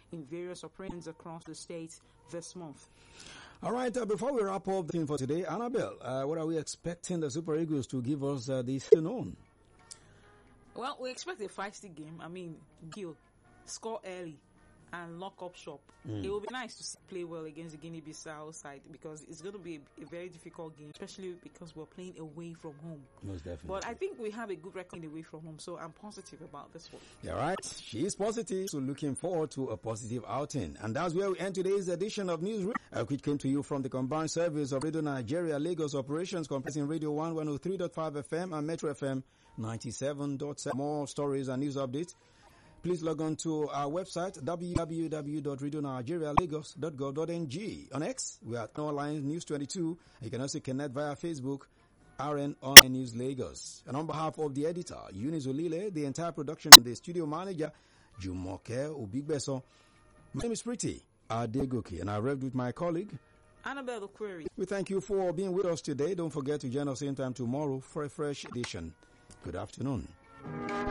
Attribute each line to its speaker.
Speaker 1: in various operations across the state this month.
Speaker 2: All right, before we wrap up the thing for today, Annabelle, what are we expecting the Super Eagles to give us this afternoon?
Speaker 1: Well, we expect a feisty game. I mean, Gil, score early and lock up shop. It will be nice to play well against the Guinea-Bissau side because it's going to be a very difficult game, especially because we're playing away from home.
Speaker 2: Most definitely.
Speaker 1: But I think we have a good record away from home, so I'm positive about this one.
Speaker 2: Yeah, right. She is positive, so looking forward to a positive outing. And that's where we end today's edition of News, which came to you from the combined service of Radio Nigeria Lagos operations, comprising Radio 1 103.5 FM and Metro FM 97.7. More stories and news updates. Please log on to our website, www.radionigerialagos.gov.ng. On X, we are online News 22. You can also connect via Facebook, RN Online News Lagos. And on behalf of the editor, Eunice Olile, the entire production, and the studio manager, Jumoke Obigbeso, my name is Pretty Adegoke, and I arrived with my colleague,
Speaker 1: Annabelle Query.
Speaker 2: We thank you for being with us today. Don't forget to join us same time tomorrow for a fresh edition. Good afternoon.